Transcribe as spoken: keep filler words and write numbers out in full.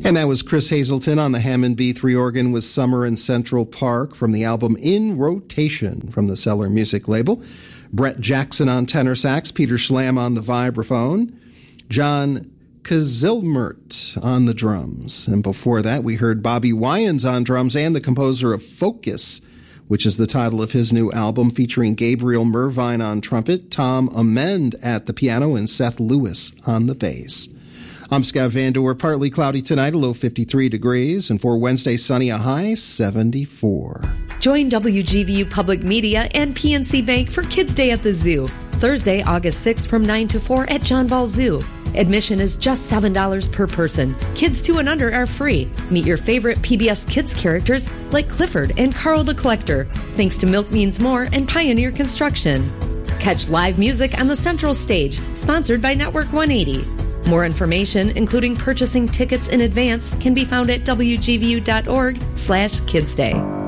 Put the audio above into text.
And that was Chris Hazelton on the Hammond B three organ with Summer in Central Park from the album In Rotation from the Cellar Music label. Brett Jackson on tenor sax, Peter Schlam on the vibraphone, John Kazilmert on the drums. And before that, we heard Bobby Wyans on drums and the composer of Focus, which is the title of his new album, featuring Gabriel Mervine on trumpet, Tom Amend at the piano, and Seth Lewis on the bass. I'm Scott Van Doer. Partly cloudy tonight, a low fifty-three degrees, and for Wednesday, sunny, a high seventy-four. Join W G V U Public Media and P N C Bank for Kids Day at the Zoo, Thursday, August sixth from nine to four at John Ball Zoo. Admission is just seven dollars per person. Kids two and under are free. Meet your favorite P B S Kids characters like Clifford and Carl the Collector, thanks to Milk Means More and Pioneer Construction. Catch live music on the Central Stage, sponsored by Network one eighty. More information, including purchasing tickets in advance, can be found at W G V U dot org slash Kids Day.